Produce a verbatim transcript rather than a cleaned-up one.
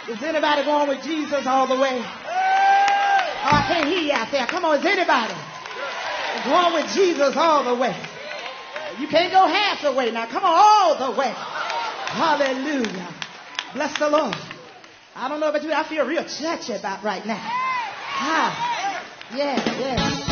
Is anybody going with Jesus all the way? Oh, I can't hear you out there. Come on, is anybody going with Jesus all the way? You can't go half the way now. Come on, all the way. Hallelujah. Bless the Lord. I don't know about you. I feel real churchy about right now. Ah, yeah, yeah.